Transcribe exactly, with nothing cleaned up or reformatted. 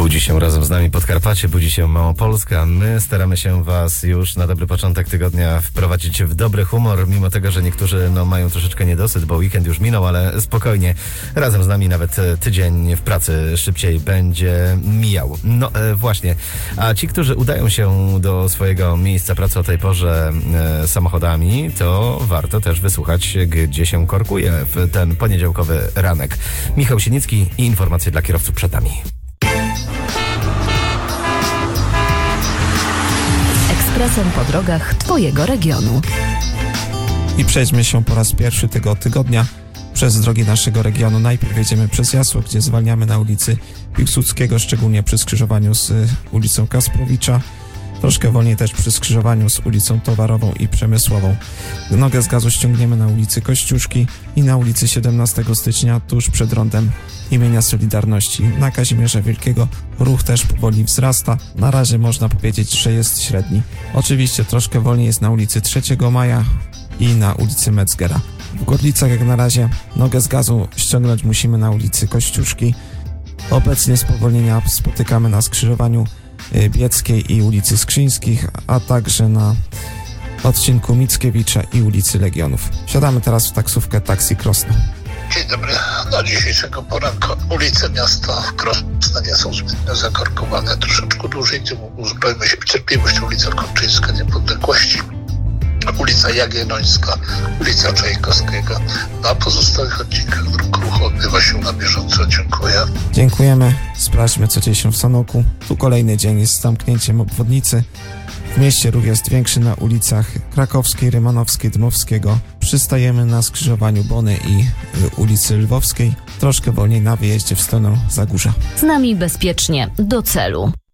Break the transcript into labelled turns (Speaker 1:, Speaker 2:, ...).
Speaker 1: Budzi się razem z nami Podkarpacie, budzi się Małopolska. My staramy się was już na dobry początek tygodnia wprowadzić w dobry humor, mimo tego, że niektórzy no, mają troszeczkę niedosyt, bo weekend już minął, ale spokojnie. Razem z nami nawet tydzień w pracy szybciej będzie mijał. No e, właśnie. A ci, którzy udają się do swojego miejsca pracy o tej porze e, samochodami, to warto też wysłuchać, gdzie się korkuje w ten poniedziałkowy ranek. Michał Sienicki i informacje dla kierowców przed nami.
Speaker 2: Ekspresem po drogach Twojego regionu.
Speaker 3: I przejdźmy się po raz pierwszy tego tygodnia przez drogi naszego regionu. Najpierw jedziemy przez Jasło, gdzie zwalniamy na ulicy Piłsudskiego, szczególnie przy skrzyżowaniu z ulicą Kasprowicza. Troszkę wolniej też przy skrzyżowaniu z ulicą Towarową i Przemysłową. Nogę z gazu ściągniemy na ulicy Kościuszki i na ulicy siedemnastego stycznia, tuż przed rondem imienia Solidarności. Na Kazimierza Wielkiego ruch też powoli wzrasta. Na razie można powiedzieć, że jest średni. Oczywiście troszkę wolniej jest na ulicy trzeciego maja i na ulicy Metzgera. W Gorlicach jak na razie nogę z gazu ściągnąć musimy na ulicy Kościuszki. Obecnie spowolnienia spotykamy na skrzyżowaniu Bieckiej i ulicy Skrzyńskich, a także na odcinku Mickiewicza i ulicy Legionów. Wsiadamy teraz w taksówkę Taxi Krosno.
Speaker 4: Dzień dobry. Do dzisiejszego poranka ulice miasta Krosna nie są zbytnio zakorkowane. Troszeczkę dłużej, temu uzbrojmy się w cierpliwość. Ulica Kończyńska Niepodległości, ulica Jagiellońska, ulica Czajkowskiego. Na pozostałych odcinkach dróg ruchu odbywa się na bieżąco. Dziękuję.
Speaker 3: Dziękujemy. Sprawdźmy, co dzieje się w Sanoku. Tu kolejny dzień jest z zamknięciem obwodnicy. W mieście ruch jest większy na ulicach Krakowskiej, Rymanowskiej, Dmowskiego. Przystajemy na skrzyżowaniu Bony i ulicy Lwowskiej. Troszkę wolniej na wyjeździe w stronę Zagórza.
Speaker 2: Z nami bezpiecznie do celu.